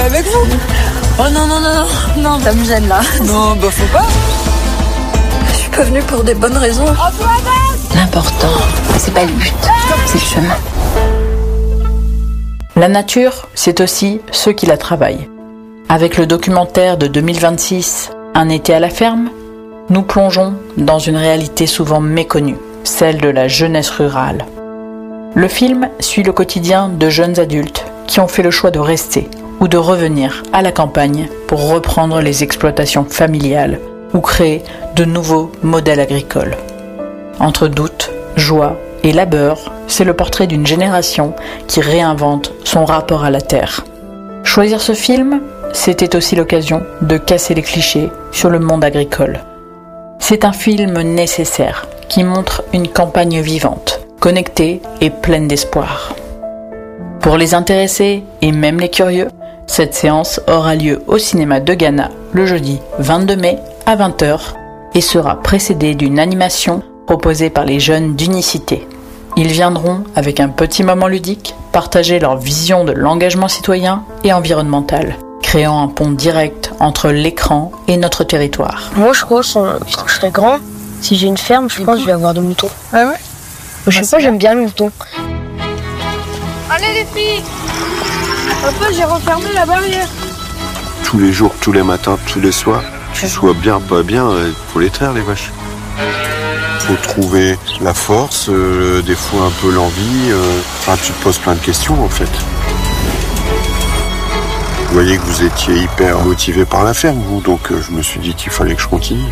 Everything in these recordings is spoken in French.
Avec vous? Oh non, ça me gêne là. Non, faut pas. Je suis pas venue pour des bonnes raisons. L'important, c'est pas le but, c'est le chemin. La nature, c'est aussi ceux qui la travaillent. Avec le documentaire de 2026, Un été à la ferme, nous plongeons dans une réalité souvent méconnue, celle de la jeunesse rurale. Le film suit le quotidien de jeunes adultes qui ont fait le choix de rester ou de revenir à la campagne pour reprendre les exploitations familiales ou créer de nouveaux modèles agricoles. Entre doute, joie et labeur, c'est le portrait d'une génération qui réinvente son rapport à la terre. Choisir ce film, c'était aussi l'occasion de casser les clichés sur le monde agricole. C'est un film nécessaire qui montre une campagne vivante, connectée et pleine d'espoir. Pour les intéressés et même les curieux, cette séance aura lieu au cinéma de Ghana le jeudi 22 mai à 20h et sera précédée d'une animation proposée par les jeunes d'Unicité. Ils viendront, avec un petit moment ludique, partager leur vision de l'engagement citoyen et environnemental, créant un pont direct entre l'écran et notre territoire. Moi, je crois que quand je serai grand, si j'ai une ferme, je pense que je vais avoir des moutons. Ah ouais? Je sais pas, j'aime bien les moutons. Allez les filles! Un peu, j'ai refermé la barrière. Tous les jours, tous les matins, tous les soirs, tu sois bien, pas bien, faut les traire les vaches. Faut trouver la force, des fois un peu l'envie. Tu te poses plein de questions en fait. Vous voyez que vous étiez hyper motivé par la ferme, vous, donc je me suis dit qu'il fallait que je continue.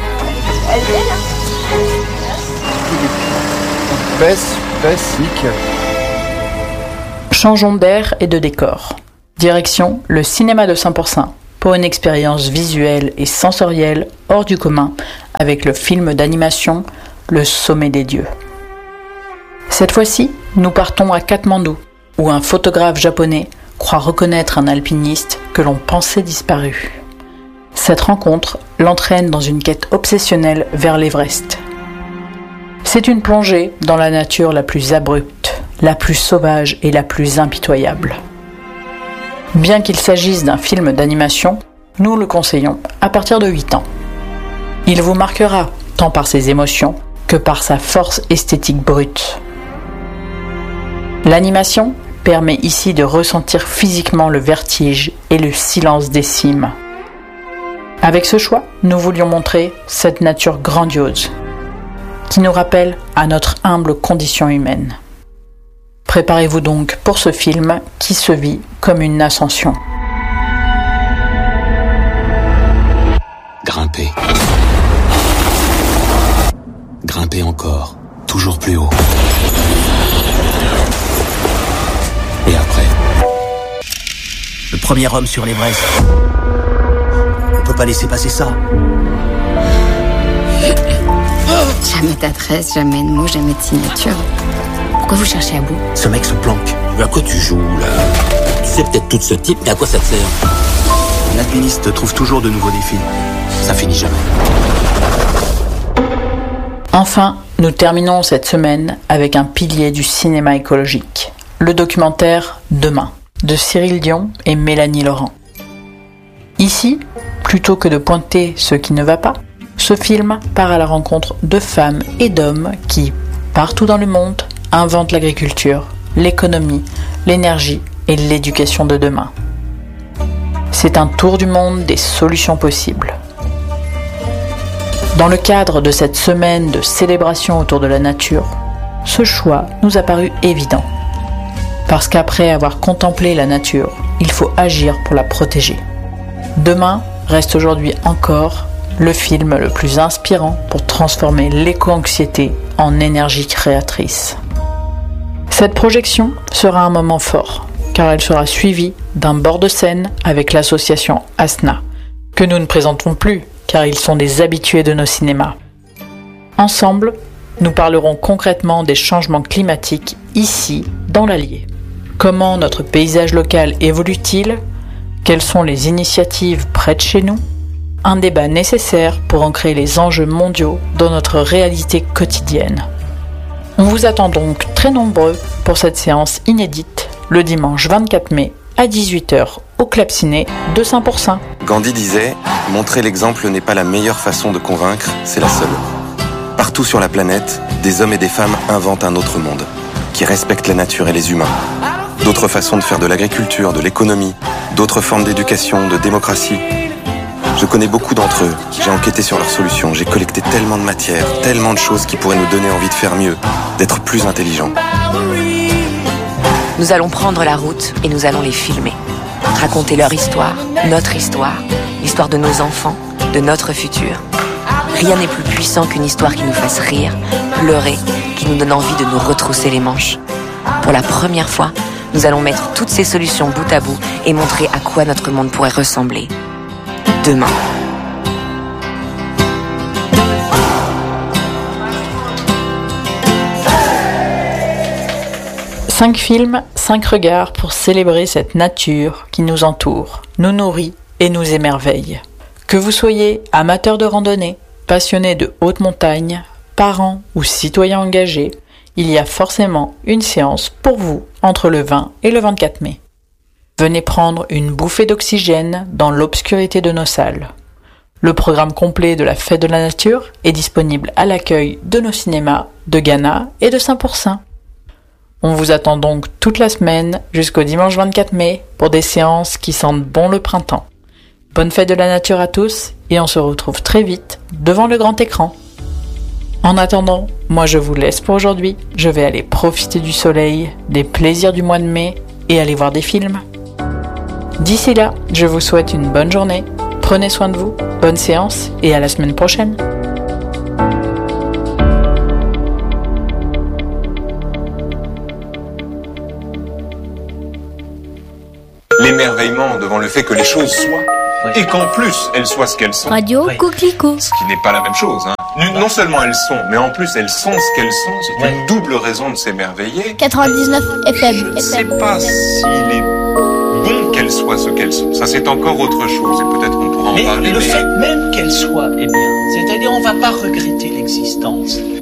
Baisse, nickel. Changeons d'air et de décor. Direction le cinéma de Saint-Pourçain pour une expérience visuelle et sensorielle hors du commun avec le film d'animation Le Sommet des Dieux. Cette fois-ci, nous partons à Katmandou, où un photographe japonais croit reconnaître un alpiniste que l'on pensait disparu. Cette rencontre l'entraîne dans une quête obsessionnelle vers l'Everest. C'est une plongée dans la nature la plus abrupte, la plus sauvage et la plus impitoyable. Bien qu'il s'agisse d'un film d'animation, nous le conseillons à partir de 8 ans. Il vous marquera tant par ses émotions que par sa force esthétique brute. L'animation permet ici de ressentir physiquement le vertige et le silence des cimes. Avec ce choix, nous voulions montrer cette nature grandiose qui nous rappelle à notre humble condition humaine. Préparez-vous donc pour ce film qui se vit comme une ascension. Grimper. Grimper encore, toujours plus haut. Et après? Le premier homme sur l'Everest. On peut pas laisser passer ça. Jamais d'adresse, jamais de mots, jamais de signature. Pourquoi vous cherchez à bout? Ce mec se planque. Mais à quoi tu joues, là? Tu sais peut-être tout ce type, mais à quoi ça te sert? L'alpiniste trouve toujours de nouveaux défis. Ça finit jamais. Enfin, nous terminons cette semaine avec un pilier du cinéma écologique, le documentaire Demain, de Cyril Dion et Mélanie Laurent. Ici, plutôt que de pointer ce qui ne va pas, ce film part à la rencontre de femmes et d'hommes qui, partout dans le monde, inventent l'agriculture, l'économie, l'énergie et l'éducation de demain. C'est un tour du monde des solutions possibles. Dans le cadre de cette semaine de célébration autour de la nature, ce choix nous a paru évident. Parce qu'après avoir contemplé la nature, il faut agir pour la protéger. Demain reste aujourd'hui encore le film le plus inspirant pour transformer l'éco-anxiété en énergie créatrice. Cette projection sera un moment fort, car elle sera suivie d'un bord de scène avec l'association ASNA, que nous ne présentons plus, car ils sont des habitués de nos cinémas. Ensemble, nous parlerons concrètement des changements climatiques ici, dans l'Allier. Comment notre paysage local évolue-t-il? Quelles sont les initiatives près de chez nous? Un débat nécessaire pour ancrer les enjeux mondiaux dans notre réalité quotidienne. On vous attend donc très nombreux pour cette séance inédite le dimanche 24 mai à 18h au Club Ciné de Saint-Pourçain. Gandhi disait « Montrer l'exemple n'est pas la meilleure façon de convaincre, c'est la seule ». Partout sur la planète, des hommes et des femmes inventent un autre monde, qui respecte la nature et les humains. D'autres façons de faire de l'agriculture, de l'économie, d'autres formes d'éducation, de démocratie. Je connais beaucoup d'entre eux, j'ai enquêté sur leurs solutions, j'ai collecté tellement de matière, tellement de choses qui pourraient nous donner envie de faire mieux, d'être plus intelligents. Nous allons prendre la route et nous allons les filmer. Raconter leur histoire, notre histoire, l'histoire de nos enfants, de notre futur. Rien n'est plus puissant qu'une histoire qui nous fasse rire, pleurer, qui nous donne envie de nous retrousser les manches. Pour la première fois, nous allons mettre toutes ces solutions bout à bout et montrer à quoi notre monde pourrait ressembler. Demain. Cinq films, 5 regards pour célébrer cette nature qui nous entoure, nous nourrit et nous émerveille. Que vous soyez amateur de randonnée, passionné de haute montagne, parent ou citoyen engagé, il y a forcément une séance pour vous entre le 20 et le 24 mai. Venez prendre une bouffée d'oxygène dans l'obscurité de nos salles. Le programme complet de la Fête de la Nature est disponible à l'accueil de nos cinémas de Ghana et de Saint-Pourçain. On vous attend donc toute la semaine jusqu'au dimanche 24 mai pour des séances qui sentent bon le printemps. Bonne Fête de la Nature à tous et on se retrouve très vite devant le grand écran. En attendant, moi je vous laisse pour aujourd'hui. Je vais aller profiter du soleil, des plaisirs du mois de mai et aller voir des films. D'ici là, je vous souhaite une bonne journée. Prenez soin de vous, bonne séance et à la semaine prochaine. L'émerveillement devant le fait que les choses soient. Et qu'en plus, elles soient ce qu'elles sont. Radio Coquelicot. Ce qui n'est pas la même chose. Hein. Non seulement elles sont, mais en plus elles sont ce qu'elles sont. C'est une double raison de s'émerveiller. 99 FM. Je ne sais pas s'il est bon qu'elles soient ce qu'elles sont. Ça, c'est encore autre chose. Et peut-être qu'on pourra en parler. Mais le fait même qu'elles soient est bien. C'est-à-dire, on ne va pas regretter l'existence.